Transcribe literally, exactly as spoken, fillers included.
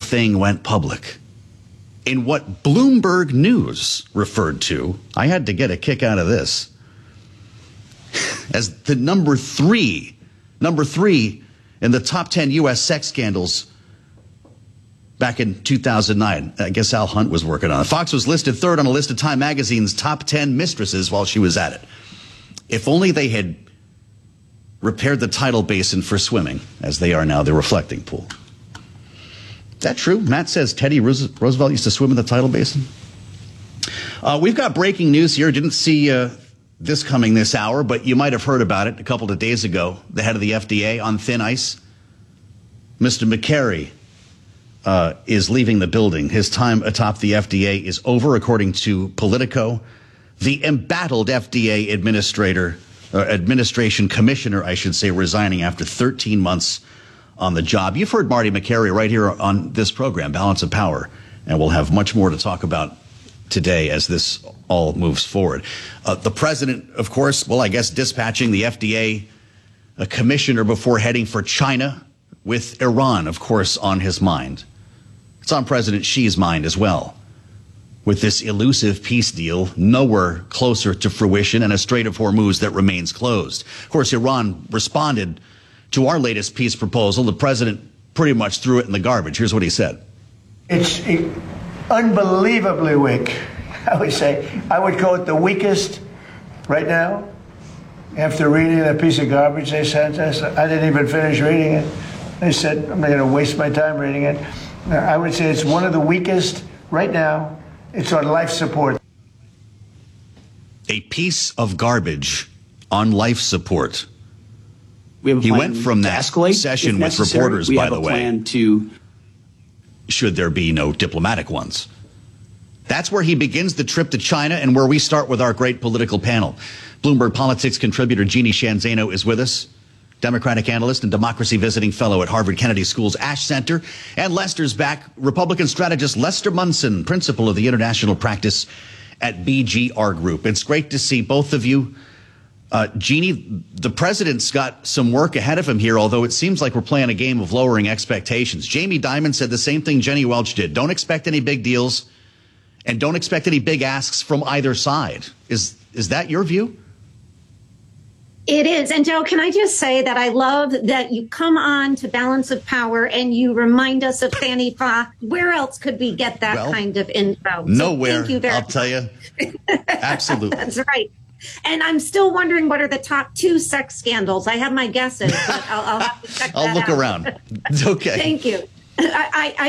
thing went public. In what Bloomberg News referred to, I had to get a kick out of this, as the number three, number three in the top ten U S sex scandals back in two thousand nine. I guess Al Hunt was working on it. Fox was listed third on a list of Time Magazine's top ten mistresses while she was at it. If only they had repaired the tidal basin for swimming, as they are now the reflecting pool. Is that true? Matt says Teddy Roosevelt used to swim in the tidal basin. Uh, we've got breaking news here. Didn't see uh, this coming this hour, but you might have heard about it a couple of days ago. The head of the F D A on thin ice, Mister McCary, uh, is leaving the building. His time atop the F D A is over, according to Politico. The embattled F D A administrator, uh, administration commissioner, I should say, resigning after thirteen months on the job. You've heard Marty McCary right here on this program, Balance of Power, and we'll have much more to talk about today as this all moves forward. Uh, the president, of course, well, I guess dispatching the F D A a commissioner before heading for China, with Iran, of course, on his mind. It's on President Xi's mind as well, with this elusive peace deal nowhere closer to fruition and a Strait of Hormuz that remains closed. Of course, Iran responded to our latest peace proposal. The president pretty much threw it in the garbage. Here's what he said. It's unbelievably weak, I would say. I would call it the weakest right now. After reading that piece of garbage they sent us, I didn't even finish reading it. They said, I'm not going to waste my time reading it. I would say it's one of the weakest right now. It's on life support. A piece of garbage on life support. We have a he plan went from that escalate, session with reporters, we by have the a way, plan to, should there be no diplomatic ones. That's where he begins the trip to China and where we start with our great political panel. Bloomberg Politics contributor Jeannie Sheehan Zaino is with us, Democratic analyst and democracy visiting fellow at Harvard Kennedy School's Ash Center. And Lester's back, Republican strategist Lester Munson, principal of the international practice at B G R Group. It's great to see both of you. Uh, Jeannie, the president's got some work ahead of him here, although it seems like we're playing a game of lowering expectations. Jamie Dimon said the same thing Jenny Welch did. Don't expect any big deals and don't expect any big asks from either side. Is is that your view? It is. And Joe, can I just say that I love that you come on to Balance of Power and you remind us of Fannie Fox. Where else could we get that well, kind of info? Nowhere, so thank you very I'll tell you. Absolutely. That's right. And I'm still wondering what are the top two sex scandals. I have my guesses, but I'll, I'll have to check I'll that look out. around. Okay. Thank you. I, I, I